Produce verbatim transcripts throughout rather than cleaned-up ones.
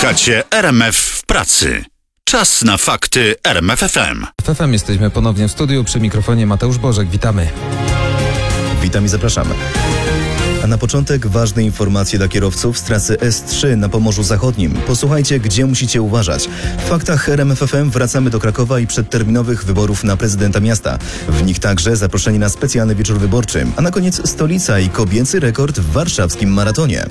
Słuchacie R M F w pracy. Czas na fakty R M F F M. W F M jesteśmy ponownie w studiu, przy mikrofonie Mateusz Bożek. Witamy. Witam i zapraszamy. A na początek ważne informacje dla kierowców z trasy S trzy na Pomorzu Zachodnim. Posłuchajcie, gdzie musicie uważać. W faktach R M F F M wracamy do Krakowa i przedterminowych wyborów na prezydenta miasta. W nich także zaproszeni na specjalny wieczór wyborczy. A na koniec stolica i kobiecy rekord w warszawskim maratonie.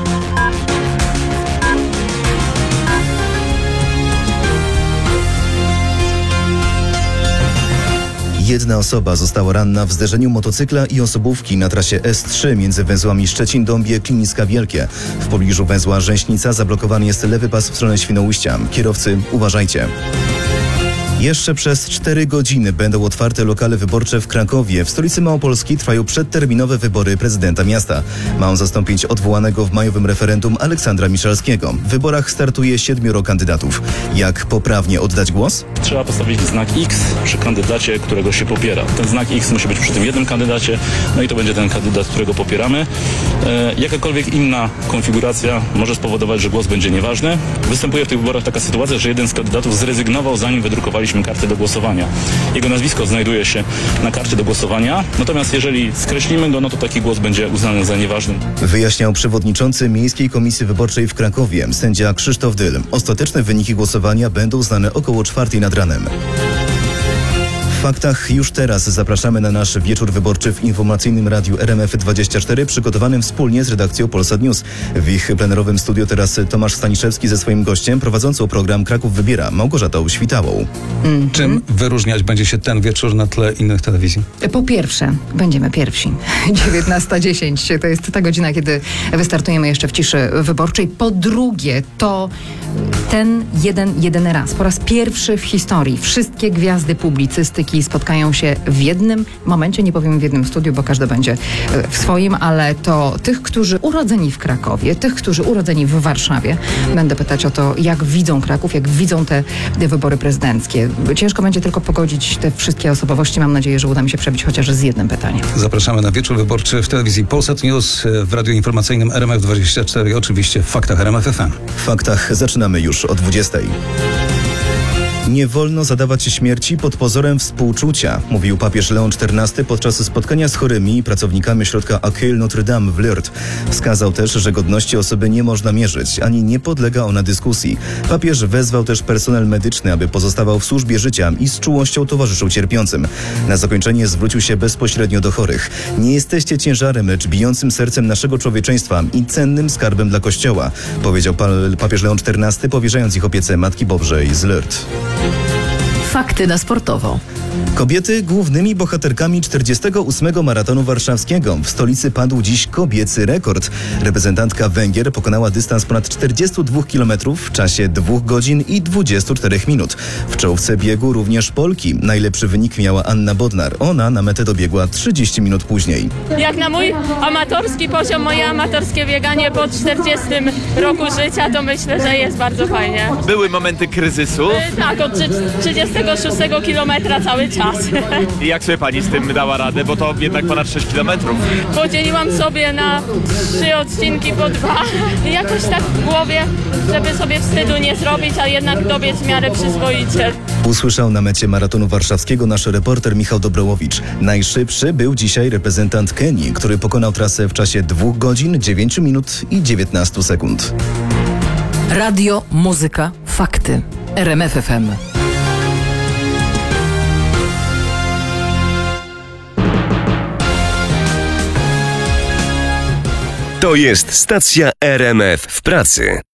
Jedna osoba została ranna w zderzeniu motocykla i osobówki na trasie S trzy między węzłami Szczecin-Dąbie, Kliniska Wielkie. W pobliżu węzła Rzęśnica zablokowany jest lewy pas w stronę Świnoujścia. Kierowcy, uważajcie. Jeszcze przez cztery godziny będą otwarte lokale wyborcze w Krakowie. W stolicy Małopolski trwają przedterminowe wybory prezydenta miasta. Ma on zastąpić odwołanego w majowym referendum Aleksandra Miszalskiego. W wyborach startuje siedmioro kandydatów. Jak poprawnie oddać głos? Trzeba postawić znak X przy kandydacie, którego się popiera. Ten znak X musi być przy tym jednym kandydacie, no i to będzie ten kandydat, którego popieramy. E, jakakolwiek inna konfiguracja może spowodować, że głos będzie nieważny. Występuje w tych wyborach taka sytuacja, że jeden z kandydatów zrezygnował, zanim wydrukowaliśmy kartę do głosowania. Jego nazwisko znajduje się na karcie do głosowania, natomiast jeżeli skreślimy go, no to taki głos będzie uznany za nieważny. Wyjaśniał przewodniczący Miejskiej Komisji Wyborczej w Krakowie, sędzia Krzysztof Dyl. Ostateczne wyniki głosowania będą znane około czwartej nad ranem. W faktach już teraz zapraszamy na nasz wieczór wyborczy w informacyjnym radiu R M F dwadzieścia cztery, przygotowanym wspólnie z redakcją Polsat News. W ich plenerowym studio teraz Tomasz Staniszewski ze swoim gościem, prowadzącą program Kraków Wybiera, Małgorzatą Świtałą. Mm-hmm. Czym wyróżniać będzie się ten wieczór na tle innych telewizji? Po pierwsze, będziemy pierwsi. dziewiętnasta dziesięć to jest ta godzina, kiedy wystartujemy jeszcze w ciszy wyborczej. Po drugie, to ten jeden, jedyny raz. Po raz pierwszy w historii wszystkie gwiazdy publicystyki spotkają się w jednym momencie, nie powiem w jednym studiu, bo każdy będzie w swoim, ale to tych, którzy urodzeni w Krakowie, tych, którzy urodzeni w Warszawie. Będę pytać o to, jak widzą Kraków, jak widzą te wybory prezydenckie. Ciężko będzie tylko pogodzić te wszystkie osobowości. Mam nadzieję, że uda mi się przebić chociaż z jednym pytaniem. Zapraszamy na wieczór wyborczy w telewizji Polsat News, w radiu informacyjnym R M F dwadzieścia cztery i oczywiście w faktach R M F F M. W faktach zaczynamy już o dwudziestej. Nie wolno zadawać śmierci pod pozorem współczucia, mówił papież Leon czternasty podczas spotkania z chorymi i pracownikami ośrodka Accueil Notre Dame w Lourdes. Wskazał też, że godności osoby nie można mierzyć, ani nie podlega ona dyskusji. Papież wezwał też personel medyczny, aby pozostawał w służbie życia i z czułością towarzyszył cierpiącym. Na zakończenie zwrócił się bezpośrednio do chorych. Nie jesteście ciężarem, lecz bijącym sercem naszego człowieczeństwa i cennym skarbem dla Kościoła, powiedział papież Leon czternasty, powierzając ich opiece Matki Bożej z Lourdes. Fakty na sportowo. Kobiety głównymi bohaterkami czterdziestego ósmego maratonu warszawskiego. W stolicy padł dziś kobiecy rekord. Reprezentantka Węgier pokonała dystans ponad czterdzieści dwa kilometry w czasie dwóch godzin i dwudziestu czterech minut. W czołówce biegu również Polki. Najlepszy wynik miała Anna Bodnar. Ona na metę dobiegła trzydzieści minut później. Jak na mój amatorski poziom, moje amatorskie bieganie po czterdziestym roku życia, to myślę, że jest bardzo fajnie. Były momenty kryzysu. Yy, tak, od trzydziestego szóstego kilometra cały czas. I jak sobie pani z tym dała radę, bo to jednak ponad sześć kilometrów. Podzieliłam sobie na trzy odcinki po dwa. I jakoś tak w głowie, żeby sobie wstydu nie zrobić, a jednak dobiec w miarę przyzwoicie. Usłyszał na mecie maratonu warszawskiego nasz reporter Michał Dobrołowicz. Najszybszy był dzisiaj reprezentant Kenii, który pokonał trasę w czasie dwóch godzin, dziewięciu minut i dziewiętnastu sekund. Radio, muzyka, fakty. R M F F M. To jest stacja R M F w pracy.